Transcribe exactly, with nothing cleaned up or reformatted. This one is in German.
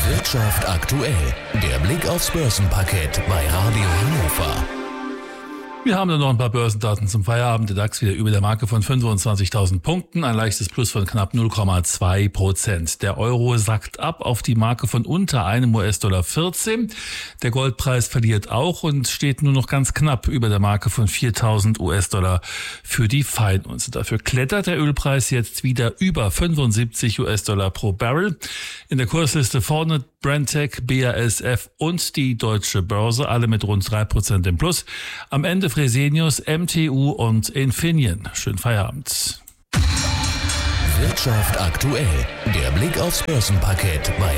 Wirtschaft aktuell, der Blick aufs Börsenparkett bei Radio Hannover. Wir haben dann noch ein paar Börsendaten zum Feierabend. Der DAX wieder über der Marke von fünfundzwanzigtausend Punkten. Ein leichtes Plus von knapp null Komma zwei Prozent. Der Euro sackt ab auf die Marke von unter einem U S-Dollar vierzehn. Der Goldpreis verliert auch und steht nur noch ganz knapp über der Marke von viertausend U S-Dollar für die Feinunze. Dafür klettert der Ölpreis jetzt wieder über fünfundsiebzig U S-Dollar pro Barrel. In der Kursliste vorne Brentec, B A S F und die Deutsche Börse, alle mit rund drei Prozent im Plus. Am Ende Fresenius, M T U und Infineon. Schönen Feierabend. Wirtschaft aktuell, der Blick aufs Börsenparkett bei